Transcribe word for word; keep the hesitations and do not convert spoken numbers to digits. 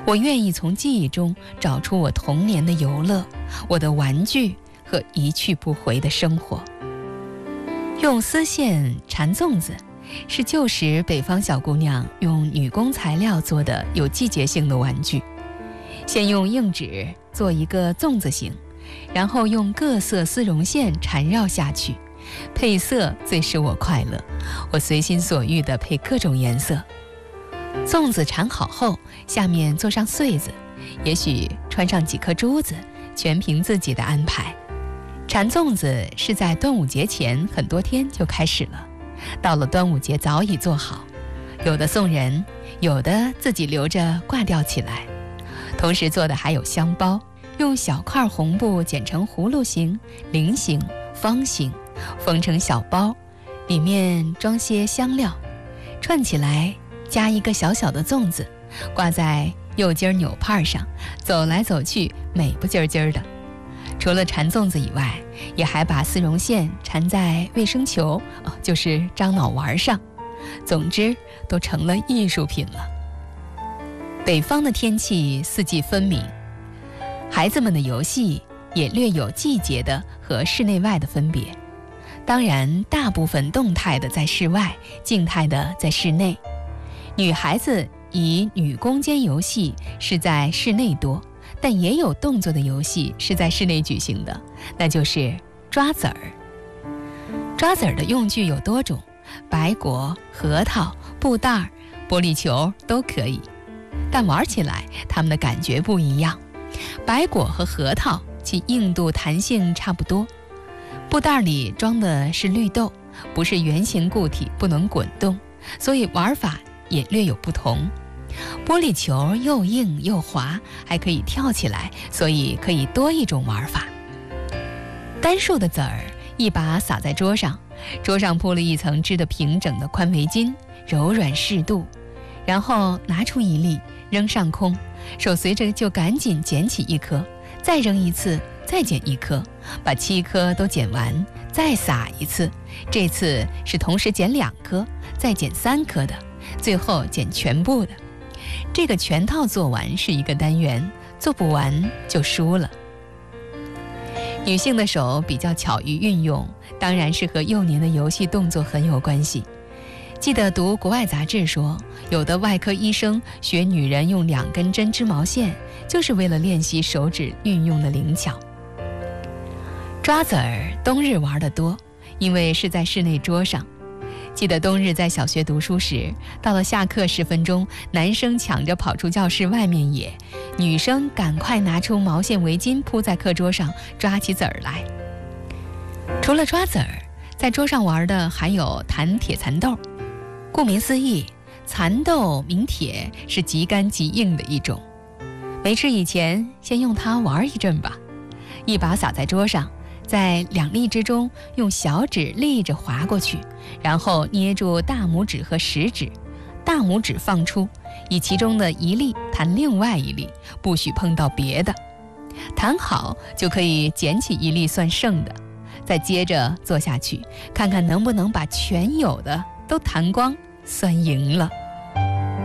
我愿意从记忆中找出我童年的游乐，我的玩具和一去不回的生活。用丝线缠粽子是旧时北方小姑娘用女工材料做的有季节性的玩具。先用硬纸做一个粽子形，然后用各色丝绒线缠绕下去，配色最使我快乐，我随心所欲地配各种颜色。粽子缠好后，下面做上穗子，也许穿上几颗珠子，全凭自己的安排。缠粽子是在端午节前很多天就开始了，到了端午节早已做好，有的送人，有的自己留着挂吊起来。同时做的还有香包，用小块红布剪成葫芦形、菱形、方形，缝成小包，里面装些香料，串起来加一个小小的粽子，挂在右襟纽帕上，走来走去美不劲儿劲儿的。除了缠粽子以外，也还把丝绒线缠在卫生球，哦，就是樟脑丸上。总之都成了艺术品了。北方的天气四季分明，孩子们的游戏也略有季节的和室内外的分别。当然大部分动态的在室外，静态的在室内。女孩子以女工间游戏是在室内多，但也有动作的游戏是在室内举行的，那就是抓子儿。抓子儿的用具有多种，白果、核桃、布袋、玻璃球都可以，但玩起来它们的感觉不一样。白果和核桃其硬度弹性差不多，布袋里装的是绿豆，不是圆形固体，不能滚动，所以玩法也略有不同。玻璃球又硬又滑，还可以跳起来，所以可以多一种玩法。单数的子儿一把撒在桌上，桌上铺了一层织得平整的宽围巾，柔软适度，然后拿出一粒扔上空，手随着就赶紧捡起一颗，再扔一次，再捡一颗，把七颗都捡完，再撒一次，这次是同时捡两颗，再捡三颗的，最后捡全部的。这个全套做完是一个单元，做不完就输了。女性的手比较巧于运用，当然是和幼年的游戏动作很有关系。记得读国外杂志说，有的外科医生学女人用两根针织毛线，就是为了练习手指运用的灵巧。抓子儿冬日玩得多，因为是在室内桌上。记得冬日在小学读书时，到了下课十分钟，男生抢着跑出教室外面野，女生赶快拿出毛线围巾铺在课桌上，抓起子儿来。除了抓子儿，在桌上玩的还有弹铁蚕豆。顾名思义，蚕豆名铁是极干极硬的一种。没吃以前，先用它玩一阵吧。一把撒在桌上，在两粒之中用小指立着划过去，然后捏住大拇指和食指，大拇指放出，以其中的一粒弹另外一粒，不许碰到别的。弹好就可以捡起一粒算剩的，再接着做下去，看看能不能把全有的都弹光，算赢了。